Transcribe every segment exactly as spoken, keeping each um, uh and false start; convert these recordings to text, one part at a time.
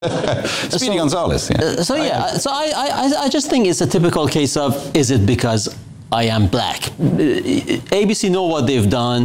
Speedy so, Gonzalez. Yeah. Uh, so yeah, so I, I I just think it's a typical case of, is it because I am black? A B C know what they've done.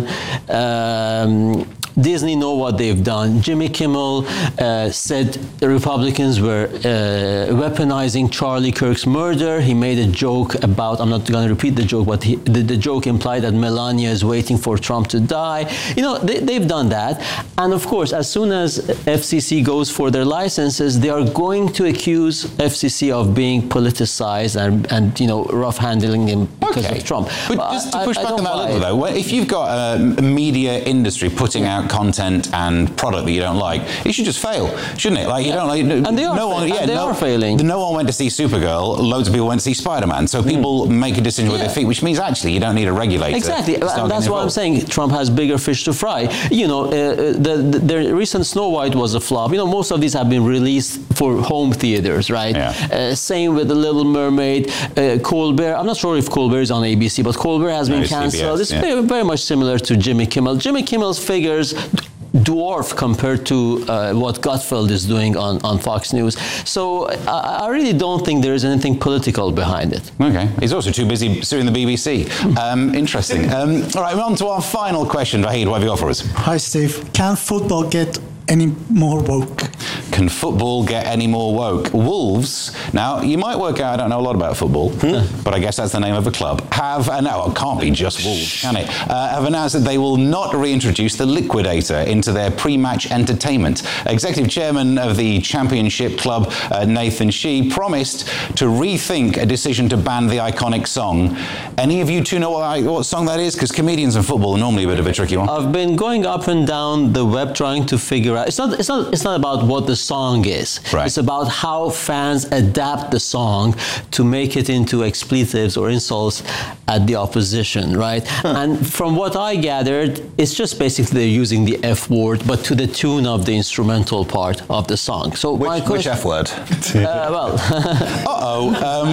Um, Disney know what they've done. Jimmy Kimmel uh, said the Republicans were uh, weaponizing Charlie Kirk's murder. He made a joke about, I'm not going to repeat the joke, but he, the, the joke implied that Melania is waiting for Trump to die. You know, they, they've done that. And of course, as soon as F C C goes for their licenses, they are going to accuse F C C of being politicized and, and you know, rough handling him because okay. of Trump. But I, just to push I, back I on that a little, it. though, if you've got a media industry putting out content and product that you don't like, it should just fail, shouldn't it? Like you don't like. And they are, no one, yeah, and they no, are failing. No one went to see Supergirl. Loads of people went to see Spider-Man. So people mm. make a decision with yeah. their feet, which means actually you don't need a regulator. Exactly, and that's why I'm saying Trump has bigger fish to fry. You know, uh, the, the the recent Snow White was a flop. You know, most of these have been released for home theaters, right? Yeah. Uh, same with The Little Mermaid, uh, Colbert. I'm not sure if Colbert is on A B C, but Colbert has been no, cancelled. C B S, it's yeah. very, very much similar to Jimmy Kimmel. Jimmy Kimmel's figures dwarf compared to uh, what Gutfeld is doing on, on Fox News. So I, I really don't think there is anything political behind it. Okay. He's also too busy suing the B B C. Um, interesting. Um, all right, we're on to our final question. Vahid, what have you got for us? Hi, Steve. Can football get any more woke? Can football get any more woke? Wolves, now you might work out I don't know a lot about football, hmm. but I guess that's the name of a club, have, and no, it can't be just Wolves, can it? Uh, have announced that they will not reintroduce the Liquidator into their pre-match entertainment. Executive Chairman of the Championship Club, uh, Nathan Shee, promised to rethink a decision to ban the iconic song. Any of you two know what, what song that is? Because comedians and football are normally a bit of a tricky one. I've been going up and down the web trying to figure out. It's not. It's not. It's not about what the song is. Right. It's about how fans adapt the song to make it into expletives or insults at the opposition, right? Huh. And from what I gathered, it's just basically they're using the F word, but to the tune of the instrumental part of the song. So which, my question, which F word? uh, well, uh-oh.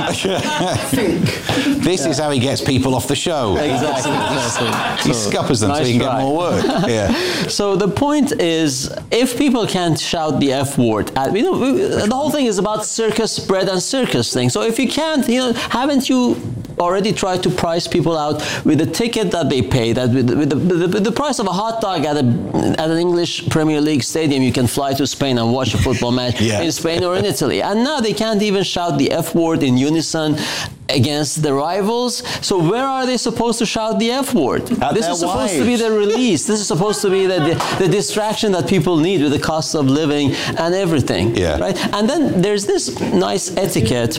Um, this yeah. is how he gets people off the show. Exactly. exactly. He so, scuppers them nice so he can try. get more work. Yeah. So the point is, if people can't shout the F word, at, you know, the whole thing is about circus, bread and circus thing. So if you can't, you know, haven't you already tried to price people out with the ticket that they pay, that with, with, the, with the, the price of a hot dog at, a, at an English Premier League stadium, you can fly to Spain and watch a football match yeah. in Spain or in Italy. And now they can't even shout the F word in unison against the rivals. So where are they supposed to shout the F word? At this is supposed wives. to be the release. This is supposed to be the, the, the distraction that people need with the cost of living and everything. Yeah. Right? And then there's this nice etiquette,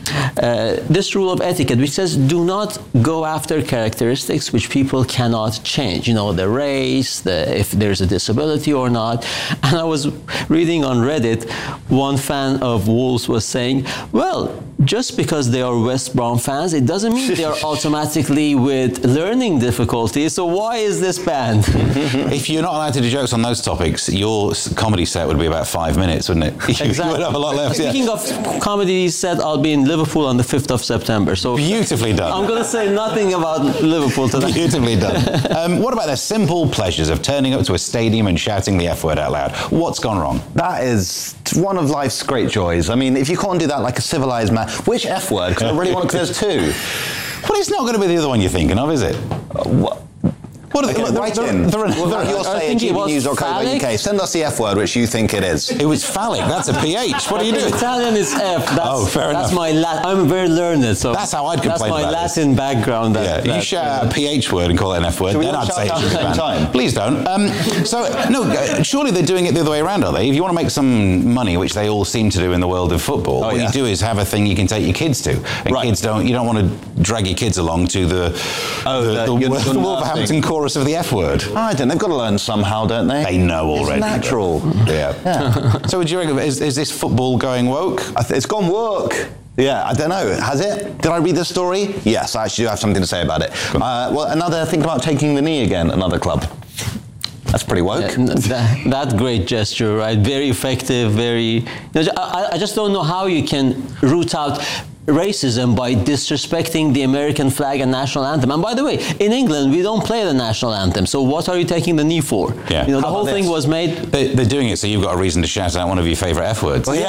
uh, this rule of etiquette, which says do not go after characteristics which people cannot change. You know, the race, the, if there's a disability or not. And I was reading on Reddit, one fan of Wolves was saying, well, just because they are West Brom fans, it doesn't mean they are automatically with learning difficulties. So why is this banned? If you're not allowed to do jokes on those topics, your comedy set would be about five minutes, wouldn't it? Exactly. You would have a lot left. Speaking yeah. of comedy set, I'll be in Liverpool on the fifth of September. So beautifully done. I'm going to say nothing about Liverpool today. Beautifully done. Um, what about the simple pleasures of turning up to a stadium and shouting the F word out loud? What's gone wrong? That is one of life's great joys. I mean, if you can't do that like a civilized man, which F word? Because I really want to, because there's two. Well, it's not going to be the other one you're thinking of, is it? Uh, what? What okay, the, write the, in. the, the, well, you're saying G B news dot co dot U K. Send us the F word, which you think it is. It was phallic. That's a P H. What are you doing? Italian is F. That's, oh, fair that's enough. My La- I'm very learned, so that's how I'd complain about That's my Latin this. background. That, yeah, that, you shout out a P H word and call it an F word, Should then I'd say it should be banned. Time? Please don't. Um, so, no, surely they're doing it the other way around, are they? If you want to make some money, which they all seem to do in the world of football, oh, what yeah. you do is have a thing you can take your kids to. And right. kids don't, you don't want to drag your kids along to the, oh, the, the, the, you're, the you're Wolverhampton chorus of the F word. I don't know. They've got to learn somehow, don't they? They know already. It's natural. Yeah. yeah. So, would you reckon, is, is this football going woke? I th- it's gone woke. Yeah, I don't know. Has it? Did I read the story? Yes, I actually do have something to say about it. Uh, well, another thing about taking the knee again, another club. That's pretty woke. Yeah, that, that great gesture, right? Very effective, very... You know, I, I just don't know how you can root out racism by disrespecting the American flag and national anthem. And by the way, in England, we don't play the national anthem. So what are you taking the knee for? Yeah. You know, the How whole about thing this? was made. They, they're doing it so you've got a reason to shout out one of your favourite F words. Well, yeah.